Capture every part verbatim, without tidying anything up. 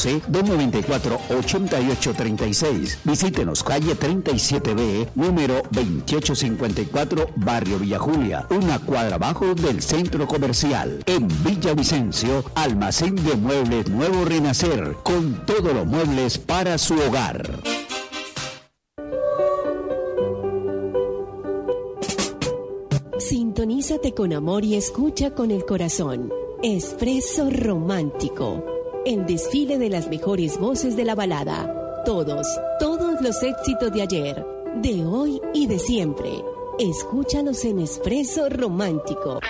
doce, dos noventa y cuatro, ochenta y ocho treinta y seis. Visítenos calle treinta y siete B, número veintiocho cincuenta y cuatro, Barrio Villa Julia, una cuadra abajo del centro comercial. En Villavicencio, almacén de muebles Nuevo Renacer, con todos los muebles para su hogar. Sintonízate con amor y escucha con el corazón. Espresso Romántico. El desfile de las mejores voces de la balada. Todos, todos los éxitos de ayer, de hoy y de siempre. Escúchalos en Espresso Romántico.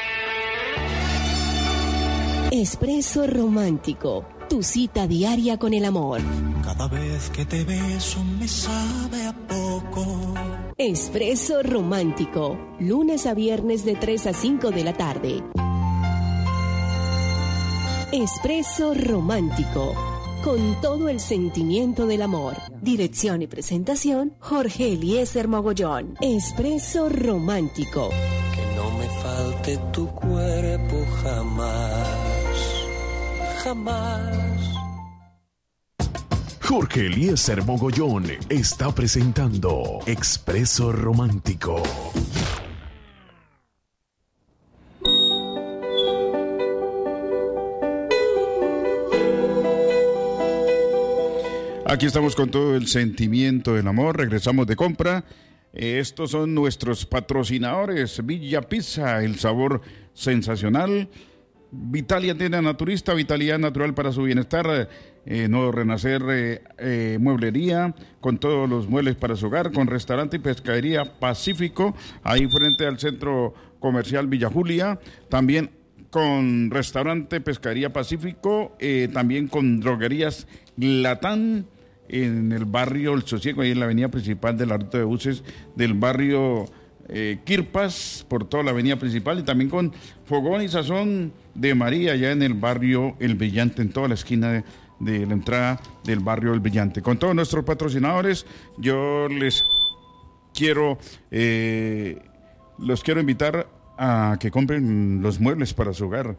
Espresso Romántico. Tu cita diaria con el amor. Cada vez que te beso me sabe a poco. Espresso Romántico, lunes a viernes de tres a cinco de la tarde. Espresso Romántico, con todo el sentimiento del amor. Dirección y presentación, Jorge Eliezer Mogollón. Espresso Romántico. Que no me falte tu cuerpo jamás, jamás. Jorge Eliezer Mogollón está presentando Espresso Romántico. Aquí estamos con todo el sentimiento del amor. Regresamos de compra. Estos son nuestros patrocinadores. Villa Pizza, el sabor sensacional. Vitalia Tienda Naturista, vitalidad natural para su bienestar. Eh, Nuevo Renacer eh, eh, Mueblería, con todos los muebles para su hogar, con restaurante y pescadería Pacífico, ahí frente al centro comercial Villa Julia. También con restaurante Pescadería Pacífico, eh, también con droguerías Latán, en el barrio El Sosiego, ahí en la avenida principal de la ruta de buses del barrio eh, Quirpas, por toda la avenida principal, y también con Fogón y Sazón de María, allá en el barrio El Brillante, en toda la esquina de, de la entrada del barrio El Brillante. Con todos nuestros patrocinadores, yo les quiero, eh, los quiero invitar a que compren los muebles para su hogar.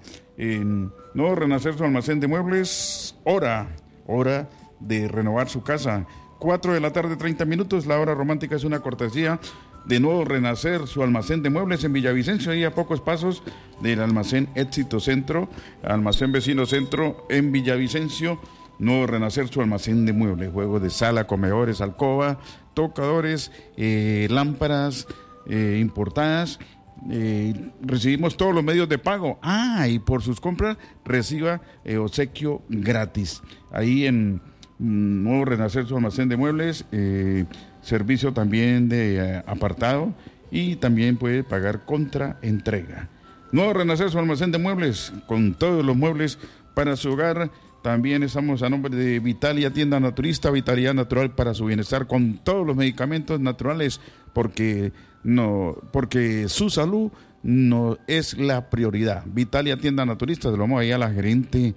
En Nuevo Renacer, su almacén de muebles, hora, hora de renovar su casa. cuatro de la tarde, treinta minutos, la hora romántica es una cortesía de Nuevo Renacer, su almacén de muebles en Villavicencio, ahí a pocos pasos del almacén Éxito Centro, almacén Vecino Centro en Villavicencio. Nuevo Renacer, su almacén de muebles, juegos de sala, comedores, alcoba, tocadores, eh, lámparas eh, importadas. Eh, recibimos todos los medios de pago. Ah, y por sus compras reciba eh, obsequio gratis. Ahí en mm, Nuevo Renacer, su almacén de muebles, eh, servicio también de eh, apartado, y también puede pagar contra entrega. Nuevo Renacer, su almacén de muebles, con todos los muebles para su hogar. También estamos a nombre de Vitalia Tienda Naturista, vitalidad natural para su bienestar, con todos los medicamentos naturales, porque no, porque su salud no es la prioridad. Vitalia Tienda Naturista, se lo vamos ahí a la gerente,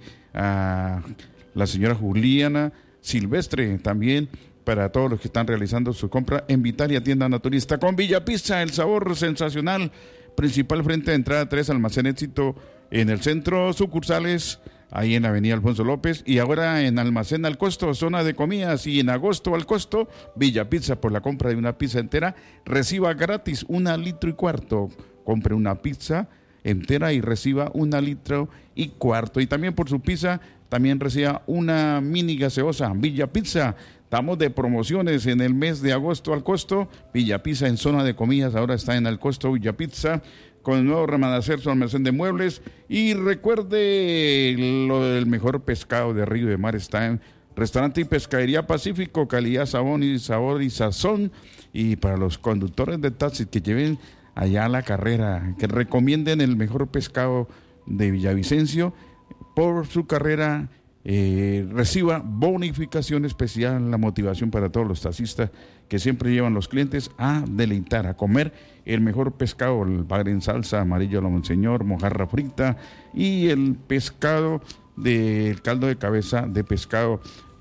a la señora Juliana Silvestre, también para todos los que están realizando su compra en Vitalia Tienda Naturista. Con Villa Pizza, el sabor sensacional, principal frente de entrada tres, almacén Éxito en el centro, sucursales ahí en la avenida Alfonso López, y ahora en almacén Al Costo, zona de comidas, y en agosto Al Costo, Villa Pizza. Por la compra de una pizza entera, reciba gratis una litro y cuarto. Compre una pizza entera y reciba una litro y cuarto. Y también por su pizza, también reciba una mini gaseosa. Villa Pizza, estamos de promociones en el mes de agosto. Al Costo, Villa Pizza en zona de comidas, ahora está en Al Costo, Villa Pizza, con el Nuevo Renacer, su almacén de muebles. Y recuerde, lo del mejor pescado de río y de mar está en Restaurante y Pescadería Pacífico, calidad, sabor y sabor y sazón. Y para los conductores de taxi que lleven allá a la carrera, que recomienden el mejor pescado de Villavicencio por su carrera, eh, reciba bonificación especial, la motivación para todos los taxistas que siempre llevan los clientes a deleitar, a comer el mejor pescado, el bagre en salsa, amarillo a la monseñor, mojarra frita, y el pescado del caldo de cabeza de pescado.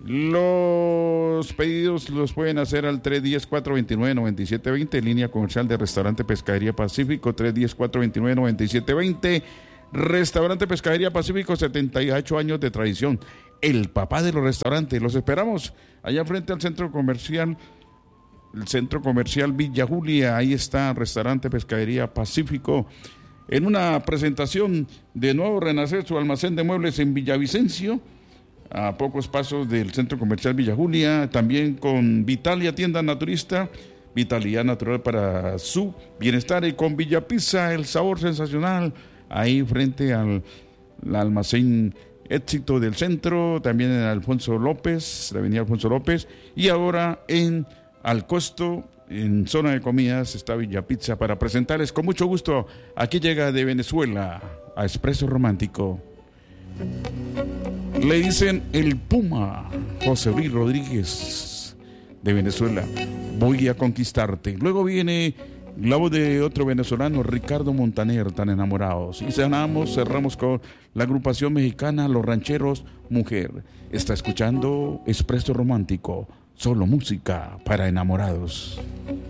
Los pedidos los pueden hacer al tres uno cero, cuatro dos nueve, nueve siete dos cero, línea comercial de Restaurante Pescadería Pacífico, tres uno cero, cuatro dos nueve, nueve siete dos cero. Restaurante Pescadería Pacífico, setenta y ocho años de tradición. el papá de los restaurantes. Los esperamos allá frente al centro comercial, el centro comercial Villa Julia. Ahí está Restaurante Pescadería Pacífico, en una presentación de nuevo renacer su almacén de muebles en Villavicencio, a pocos pasos del centro comercial Villa Julia. También con Vitalia Tienda Naturista, vitalidad natural para su bienestar, y con Villa Pizza, el sabor sensacional, ahí frente al, al almacén Éxito del centro, también en Alfonso López, la avenida Alfonso López, y ahora en Al Costo, en zona de comidas, está Villa Pizza, para presentarles con mucho gusto. Aquí llega de Venezuela a Expreso Romántico. Le dicen el Puma, José Luis Rodríguez, de Venezuela. Voy a conquistarte. Luego viene la voz de otro venezolano, Ricardo Montaner, Tan enamorados. Y cerramos, cerramos con la agrupación mexicana Los Rancheros, Mujer. Está escuchando Expreso Romántico, solo música para enamorados.